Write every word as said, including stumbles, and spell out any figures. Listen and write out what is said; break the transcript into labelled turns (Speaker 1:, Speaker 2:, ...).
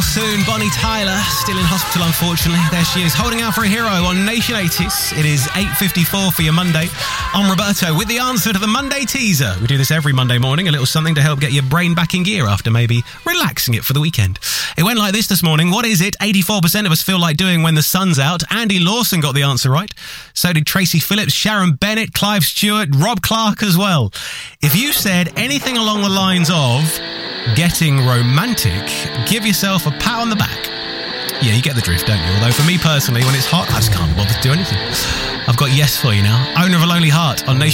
Speaker 1: soon. Bonnie Tyler, still in hospital, unfortunately. There she is, holding out for a hero on Nation eighties. It is eight fifty-four for your Monday. I'm Roberto with the answer to the Monday teaser. We do this every Monday morning, a little something to help get your brain back in gear after maybe relaxing it for the weekend. It went like this this morning. What is it eighty-four percent of us feel like doing when the sun's out? Andy Lawson got the answer right. So did Tracy Phillips, Sharon Bennett, Clive Stewart, Rob Clark as well. If you said anything along the lines of getting romantic, give yourself a pat on the back. Yeah, you get the drift, don't you? Although for me personally, when it's hot, I just can't bother to do anything. I've got Yes for you now. Owner of a Lonely Heart on Nation.